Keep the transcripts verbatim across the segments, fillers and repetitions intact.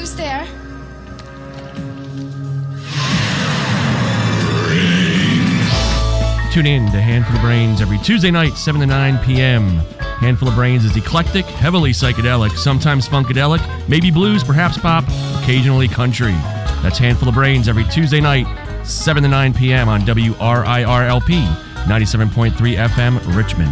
Who's there? Tune in to Handful of Brains every Tuesday night, seven to nine p.m. Handful of Brains is eclectic, heavily psychedelic, sometimes funkadelic, maybe blues, perhaps pop, occasionally country. That's Handful of Brains every Tuesday night, seven to nine p.m. on W R I R L P, ninety-seven point three F M, Richmond.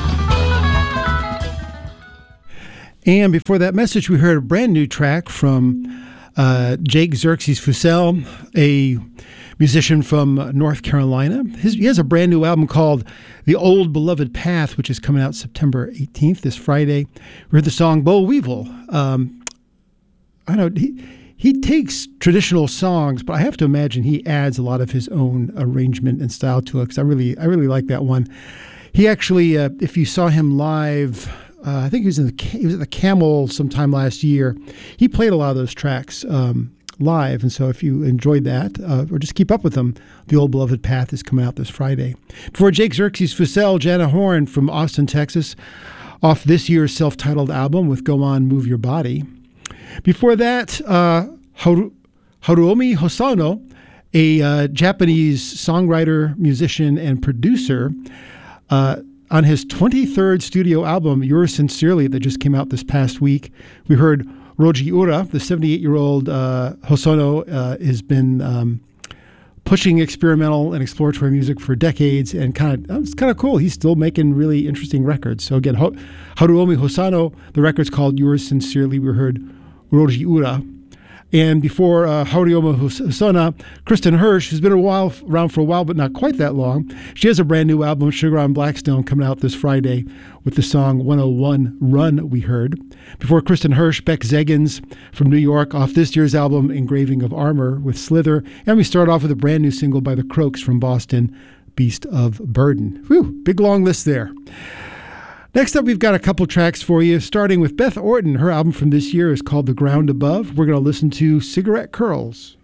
And before that message, we heard a brand new track from uh, Jake Xerxes Fussell, a musician from North Carolina. His, he has a brand new album called The Old Beloved Path, which is coming out September eighteenth, this Friday. We heard the song Boll Weevil. Um, I don't know, he, he takes traditional songs, but I have to imagine he adds a lot of his own arrangement and style to it, because I really, I really like that one. He actually, uh, if you saw him live, uh, I think he was in the he was at the Camel sometime last year. He played a lot of those tracks um, live, and so if you enjoyed that, uh, or just keep up with them, The Old Beloved Path is coming out this Friday. Before Jake Xerxes Fussell, Jana Horn from Austin, Texas, off this year's self-titled album with Go On, Move Your Body. Before that, uh, Haru, Haruomi Hosono, a uh, Japanese songwriter, musician, and producer, uh, on his twenty-third studio album, Yours Sincerely, that just came out this past week, we heard Roji Ura, the seventy-eight-year-old uh, Hosono, uh, has been um, pushing experimental and exploratory music for decades, and kind of it's kind of cool. He's still making really interesting records. So again, Ho- Haruomi Hosono, the record's called Yours Sincerely. We heard Roji Ura. And before uh, Haruomi Hosono, Kristen Hirsch, who's been a while, around for a while, but not quite that long. She has a brand new album, Sugar on Blackstone, coming out this Friday with the song one oh one Run, we heard. Before Kristen Hirsch, Beck Zeggins from New York, off this year's album, Engraving of Armor with Slither. And we start off with a brand new single by the Croaks from Boston, Beast of Burden. Whew, big long list there. Next up, we've got a couple tracks for you, starting with Beth Orton. Her album from this year is called The Ground Above. We're going to listen to Cigarette Curls.